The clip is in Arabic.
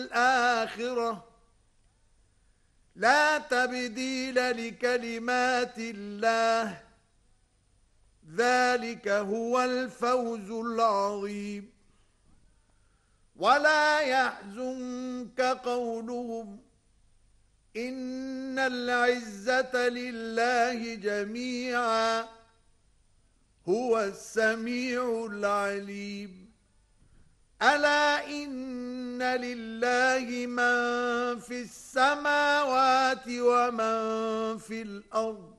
الآخرة لا تبديل لكلمات الله ذلك هو الفوز العظيم ولا يحزنك قولهم إن العزة لله جميعا هو السميع العليم ألا إن لله من في السماوات ومن في الأرض